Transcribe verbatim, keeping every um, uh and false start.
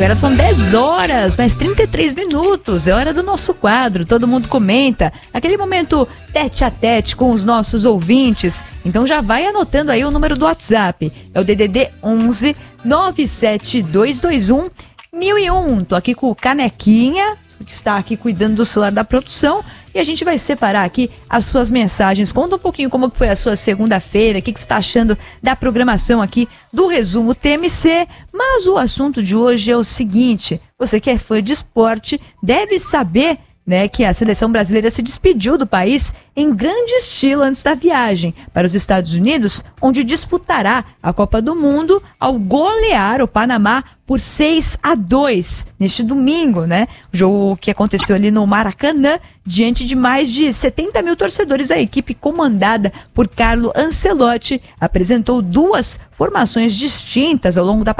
Agora são dez horas, mais trinta e três minutos. É hora do nosso quadro. Todo mundo comenta. Aquele momento tete a tete com os nossos ouvintes. Então já vai anotando aí o número do WhatsApp. É o D D D onze nove sete dois dois um mil e um. Tô aqui com o Canequinha, que está aqui cuidando do celular da produção, e a gente vai separar aqui as suas mensagens. Conta um pouquinho como foi a sua segunda-feira, o que, que você está achando da programação aqui do Resumo T M C. Mas o assunto de hoje é o seguinte: você que é fã de esporte deve saber, né, que a seleção brasileira se despediu do país em grande estilo antes da viagem para os Estados Unidos, onde disputará a Copa do Mundo ao golear o Panamá por seis a dois neste domingo, né? O jogo que aconteceu ali no Maracanã, diante de mais de setenta mil torcedores. A equipe comandada por Carlo Ancelotti apresentou duas formações distintas ao longo da